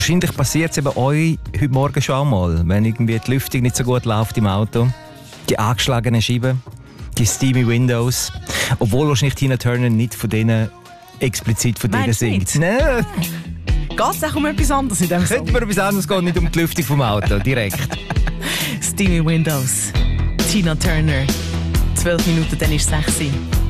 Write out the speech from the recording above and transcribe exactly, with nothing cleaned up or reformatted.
Wahrscheinlich passiert es eben euch heute Morgen schon einmal, wenn irgendwie die Lüftung nicht so gut läuft im Auto. Die angeschlagenen Scheiben, die steamy Windows. Obwohl wahrscheinlich Tina Turner nicht von denen explizit von denen singt. Nein. Geht es auch um etwas anderes in diesem Song? Könnte man etwas anderes gehen, nicht um die Lüftung vom Auto, direkt. Steamy Windows, Tina Turner. Zwölf Minuten, dann ist es sechs.